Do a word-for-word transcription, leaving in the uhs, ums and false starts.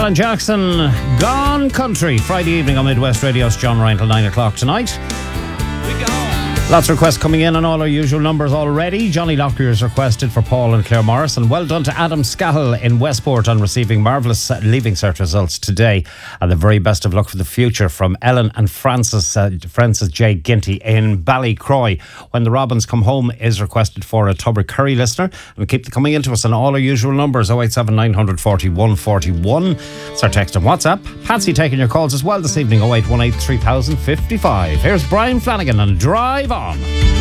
Alan Jackson, Gone Country. Friday evening on Midwest Radio's John Ryan till nine o'clock tonight. We go. Lots of requests coming in on all our usual numbers already. Johnny Lockyer is requested for Paul and Claire Morris, and well done to Adam Scahill in Westport on receiving marvellous Leaving Cert results today, and the very best of luck for the future from Ellen and Francis uh, Francis J. Ginty in Ballycroy. When the Robins Come Home is requested for a Tubber Curry listener, and keep coming into us on all our usual numbers: oh eight seven nine forty, one forty-one. It's our text and WhatsApp. Patsy taking your calls as well this evening: oh eight one eight, three thousand fifty-five. Here's Brian Flanagan and Drive On.